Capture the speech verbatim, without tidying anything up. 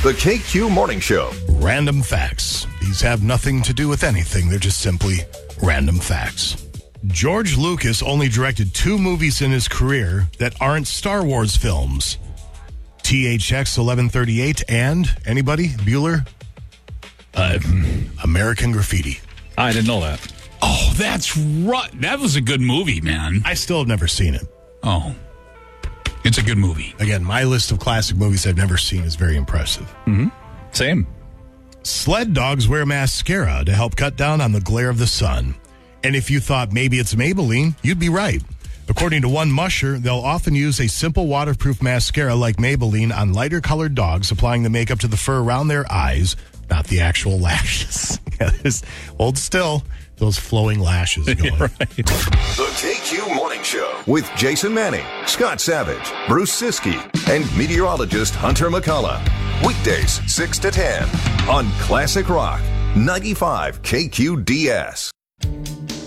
The K Q Morning Show. Random facts. These have nothing to do with anything. They're just simply random facts. George Lucas only directed two movies in his career that aren't Star Wars films. T H X eleven thirty-eight and, anybody? Bueller? Uh, American Graffiti. I didn't know that. Oh, that's right. That was a good movie, man. I still have never seen it. Oh, it's a good movie. Again, my list of classic movies I've never seen is very impressive. Mm-hmm. Same. Sled dogs wear mascara to help cut down on the glare of the sun. And if you thought maybe it's Maybelline, you'd be right. According to one musher, they'll often use a simple waterproof mascara like Maybelline on lighter colored dogs, applying the makeup to the fur around their eyes, not the actual lashes. Yeah, just hold still, those flowing lashes going. Right. The K Q Morning Show with Jason Manning, Scott Savage, Bruce Siskey, and meteorologist Hunter McCullough. Weekdays six to ten on Classic Rock ninety-five K Q D S.